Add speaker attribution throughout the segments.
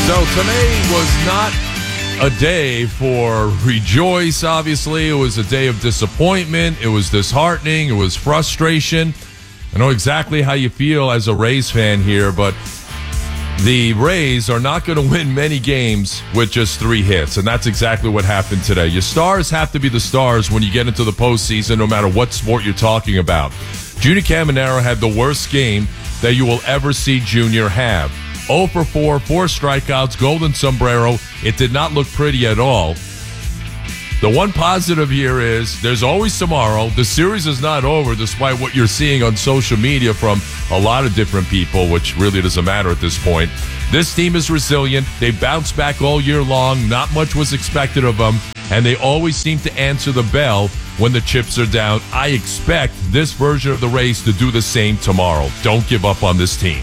Speaker 1: So today was not a day for rejoice, obviously. It was a day of disappointment. It was disheartening. It was frustration. I know exactly how you feel as a Rays fan here, but the Rays are not going to win many games with just 3 hits, and that's exactly what happened today. Your stars have to be the stars when you get into the postseason, no matter what sport you're talking about. Junior Caminero had the worst game that you will ever see Junior have. 0 for 4, 4 strikeouts, golden sombrero. It did not look pretty at all. The one positive here is there's always tomorrow. The series is not over, despite what you're seeing on social media from a lot of different people, which really doesn't matter at this point. This team is resilient. They bounced back all year long. Not much was expected of them, and they always seem to answer the bell when the chips are down. I expect this version of the Rays to do the same tomorrow. Don't give up on this team.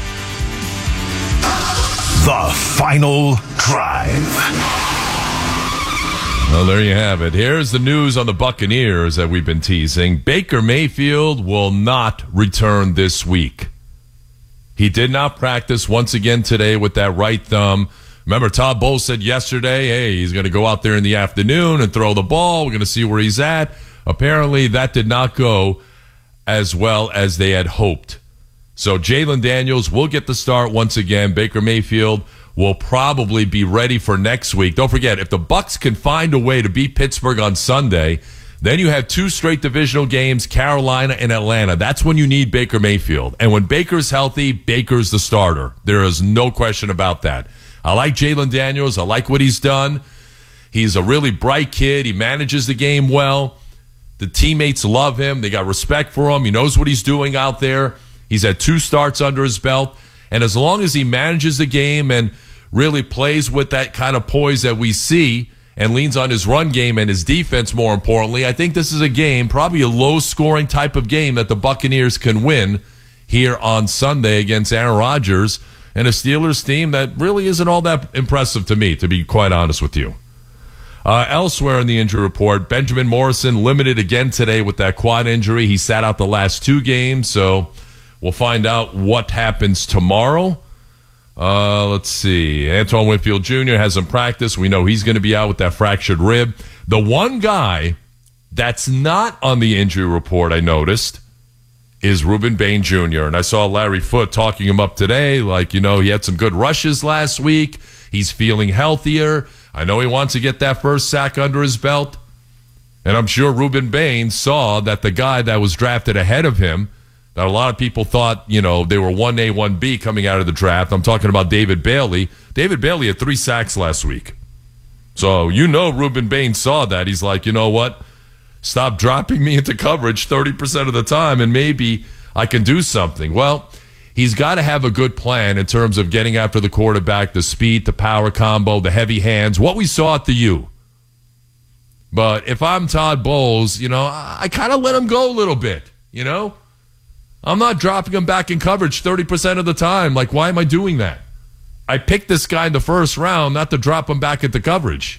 Speaker 2: The Final Drive.
Speaker 1: Well, there you have it. Here's the news on the Buccaneers that we've been teasing. Baker Mayfield will not return this week. He did not practice once again today with that right thumb. Remember, Todd Bowles said yesterday, hey, he's going to go out there in the afternoon and throw the ball. We're going to see where he's at. Apparently, that did not go as well as they had hoped. So Jalen Daniels will get the start once again. Baker Mayfield will probably be ready for next week. Don't forget, if the Bucs can find a way to beat Pittsburgh on Sunday, then you have 2 straight divisional games, Carolina and Atlanta. That's when you need Baker Mayfield. And when Baker's healthy, Baker's the starter. There is no question about that. I like Jalen Daniels. I like what he's done. He's a really bright kid. He manages the game well. The teammates love him. They got respect for him. He knows what he's doing out there. He's had 2 starts under his belt. And as long as he manages the game and really plays with that kind of poise that we see and leans on his run game and his defense more importantly, I think this is a game, probably a low-scoring type of game that the Buccaneers can win here on Sunday against Aaron Rodgers and a Steelers team that really isn't all that impressive to me, to be quite honest with you. Elsewhere in the injury report, Benjamin Morrison limited again today with that quad injury. He sat out the last 2 games, so we'll find out what happens tomorrow. Let's see. Antoine Winfield Jr. hasn't practiced. We know he's going to be out with that fractured rib. The one guy that's not on the injury report, I noticed, is Ruben Bain Jr. And I saw Larry Foote talking him up today. Like, he had some good rushes last week. He's feeling healthier. I know he wants to get that first sack under his belt. And I'm sure Ruben Bain saw that the guy that was drafted ahead of him, that a lot of people thought, they were 1A, 1B coming out of the draft. I'm talking about David Bailey. David Bailey had 3 sacks last week. So, Ruben Bain saw that. He's like, you know what? Stop dropping me into coverage 30% of the time, and maybe I can do something. Well, he's got to have a good plan in terms of getting after the quarterback, the speed, the power combo, the heavy hands, what we saw at the U. But if I'm Todd Bowles, I kind of let him go a little bit, I'm not dropping him back in coverage 30% of the time. Like, why am I doing that? I picked this guy in the first round not to drop him back into coverage.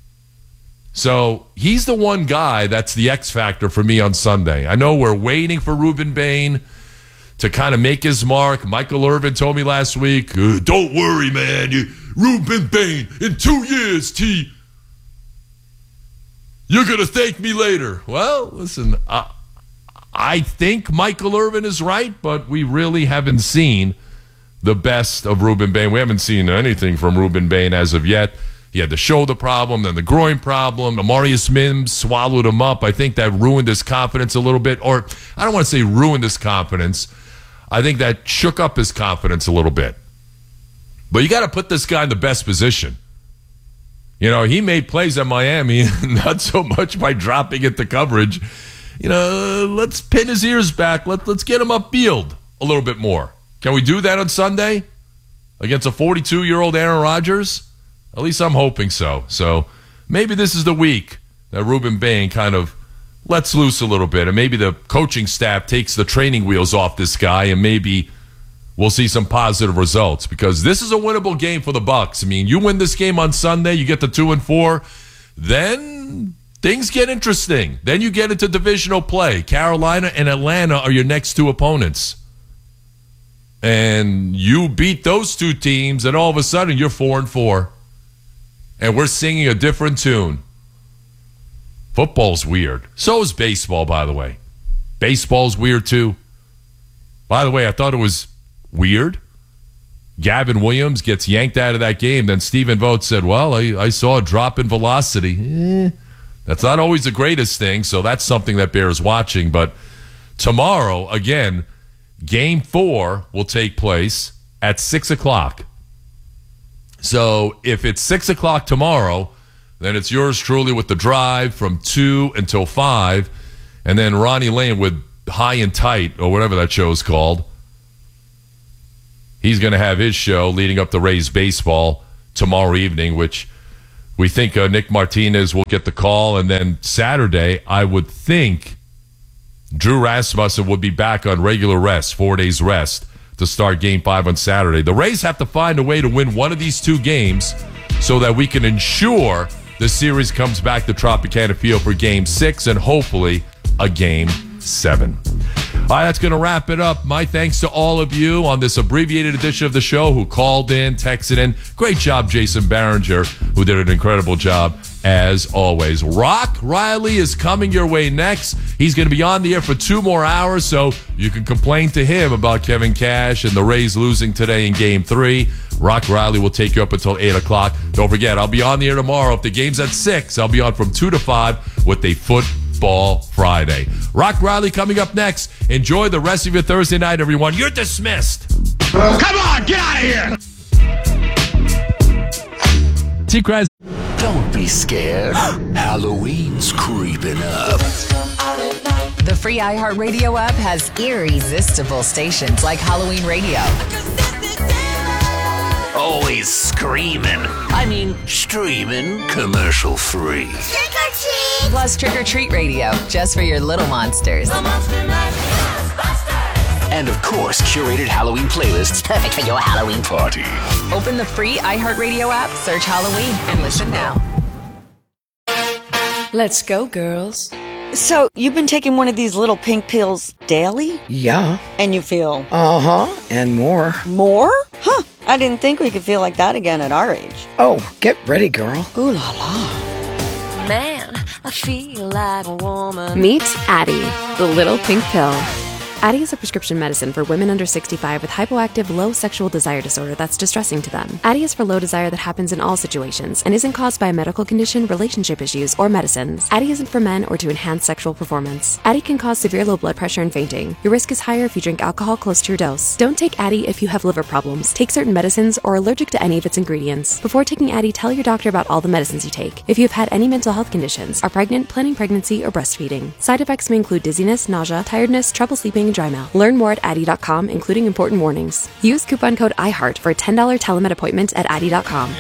Speaker 1: So he's the one guy that's the X factor for me on Sunday. I know we're waiting for Ruben Bain to kind of make his mark. Michael Irvin told me last week, don't worry, man. Ruben Bain, in 2 years, you're going to thank me later. Well, listen, I think Michael Irvin is right, but we really haven't seen the best of Ruben Bain. We haven't seen anything from Ruben Bain as of yet. He had the shoulder problem, then the groin problem. Amarius Mims swallowed him up. I think that ruined his confidence a little bit. Or I don't want to say ruined his confidence. I think that shook up his confidence a little bit. But you got to put this guy in the best position. He made plays at Miami, not so much by dropping into coverage. Let's pin his ears back. Let's get him upfield a little bit more. Can we do that on Sunday against a 42-year-old Aaron Rodgers? At least I'm hoping so. So maybe this is the week that Ruben Bain kind of lets loose a little bit, and maybe the coaching staff takes the training wheels off this guy, and maybe we'll see some positive results, because this is a winnable game for the Bucs. I mean, you win this game on Sunday, you get to 2-4, then things get interesting. Then you get into divisional play. Carolina and Atlanta are your next 2 opponents. And you beat those two teams, and all of a sudden you're 4-4. And we're singing a different tune. Football's weird. So is baseball, by the way. Baseball's weird, too. By the way, I thought it was weird. Gavin Williams gets yanked out of that game. Then Stephen Vogt said, well, I saw a drop in velocity. That's not always the greatest thing, so that's something that bears watching. But tomorrow, again, Game 4 will take place at 6 o'clock. So if it's 6 o'clock tomorrow, then it's yours truly with the drive from 2 until 5. And then Ronnie Lane with High and Tight, or whatever that show is called. He's going to have his show leading up to Rays baseball tomorrow evening, which we think Nick Martinez will get the call. And then Saturday, I would think Drew Rasmussen would be back on regular rest, 4 days rest, to start Game 5 on Saturday. The Rays have to find a way to win one of these two games so that we can ensure the series comes back to Tropicana Field for Game 6 and hopefully a Game 7. All right, that's going to wrap it up. My thanks to all of you on this abbreviated edition of the show who called in, texted in. Great job, Jason Barringer, who did an incredible job as always. Rock Riley is coming your way next. He's going to be on the air for 2 more hours, so you can complain to him about Kevin Cash and the Rays losing today in Game 3. Rock Riley will take you up until 8 o'clock. Don't forget, I'll be on the air tomorrow. If the game's at 6, I'll be on from 2 to 5 with a Football Friday. Rock Riley coming up next. Enjoy the rest of your Thursday night, everyone. You're dismissed.
Speaker 2: Come on, get out of here!
Speaker 1: T-Craz.
Speaker 3: Don't be scared. Halloween's creeping up.
Speaker 4: The free iHeartRadio app has irresistible stations like Halloween Radio.
Speaker 3: Always screaming. I mean, streaming commercial free.
Speaker 4: Trick or treat! Plus Trick or Treat Radio, just for your little monsters.
Speaker 3: And of course, curated Halloween playlists perfect for your Halloween party.
Speaker 4: Open the free iHeartRadio app, search Halloween, and listen now.
Speaker 5: Let's go, girls.
Speaker 6: So, you've been taking one of these little pink pills daily?
Speaker 5: Yeah.
Speaker 6: And you feel?
Speaker 5: Uh-huh. And more.
Speaker 6: More? Huh. I didn't think we could feel like that again at our age.
Speaker 5: Oh, get ready, girl.
Speaker 6: Ooh la la.
Speaker 7: Man, I feel like a woman.
Speaker 8: Meet Addyi, the little pink pill. Addyi is a prescription medicine for women under 65 with hypoactive low sexual desire disorder that's distressing to them. Addyi is for low desire that happens in all situations and isn't caused by a medical condition, relationship issues, or medicines. Addyi isn't for men or to enhance sexual performance. Addyi can cause severe low blood pressure and fainting. Your risk is higher if you drink alcohol close to your dose. Don't take Addyi if you have liver problems, take certain medicines, or are allergic to any of its ingredients. Before taking Addyi, tell your doctor about all the medicines you take. If you have had any mental health conditions, are pregnant, planning pregnancy, or breastfeeding. Side effects may include dizziness, nausea, tiredness, trouble sleeping, and dry mouth. Learn more at Addyi.com, including important warnings. Use coupon code IHEART for a $10 telemed appointment at Addyi.com.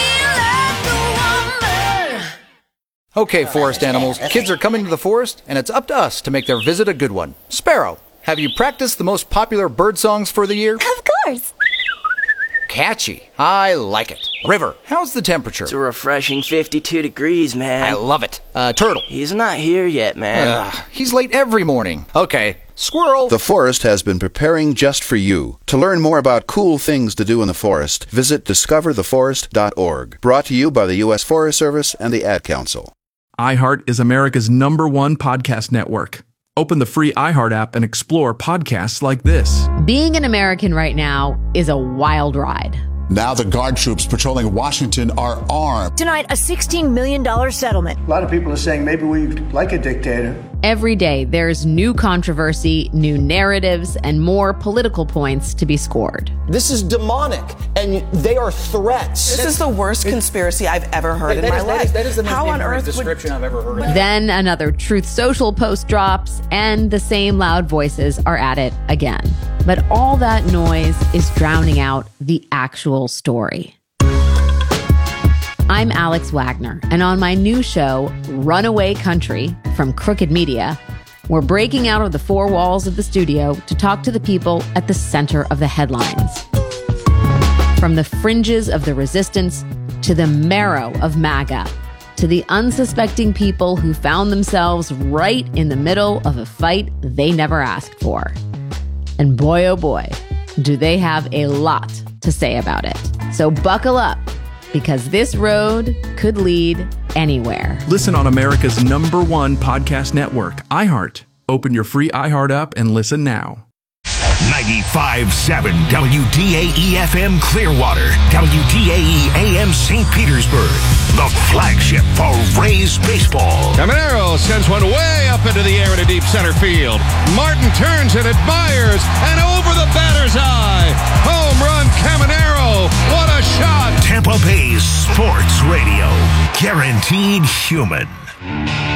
Speaker 9: Okay, forest animals, kids are coming to the forest, and it's up to us to make their visit a good one. Sparrow, have you practiced the most popular bird songs for the year?
Speaker 7: Of course.
Speaker 9: Catchy. I like it. River, how's the temperature?
Speaker 10: It's a refreshing 52 degrees, man.
Speaker 9: I love it. Turtle.
Speaker 10: He's not here yet, man.
Speaker 9: He's late every morning. Okay. Squirrel.
Speaker 11: The forest has been preparing just for you. To learn more about cool things to do in the forest, visit discovertheforest.org. Brought to you by the U.S. Forest Service and the Ad Council.
Speaker 12: iHeart is America's #1 podcast network. Open the free iHeart app and explore podcasts like this.
Speaker 13: Being an American right now is a wild ride.
Speaker 14: Now the guard troops patrolling Washington are armed.
Speaker 15: Tonight, a $16 million settlement.
Speaker 16: A lot of people are saying maybe we like a dictator.
Speaker 13: Every day, there's new controversy, new narratives, and more political points to be scored.
Speaker 17: This is demonic, and they are threats.
Speaker 18: This is the worst conspiracy I've ever heard in my life.
Speaker 17: That is the most
Speaker 18: How on earth
Speaker 17: description I've ever heard.
Speaker 13: Then another Truth Social post drops, and the same loud voices are at it again. But all that noise is drowning out the actual story. I'm Alex Wagner, and on my new show, Runaway Country, from Crooked Media, we're breaking out of the four walls of the studio to talk to the people at the center of the headlines. From the fringes of the resistance to the marrow of MAGA, to the unsuspecting people who found themselves right in the middle of a fight they never asked for. And boy, oh boy, do they have a lot to say about it. So buckle up, because this road could lead anywhere.
Speaker 12: Listen on America's #1 podcast network, iHeart. Open your free iHeart app and listen now.
Speaker 2: 95.7 WDAE-FM Clearwater, WDAE AM St. Petersburg, the flagship for Rays baseball.
Speaker 19: Caminero sends one way up into the air in a deep center field. Martin turns and admires, and over the batter's eye. Home run, Caminero. What a shot.
Speaker 2: Tampa Bay Sports Radio, guaranteed human.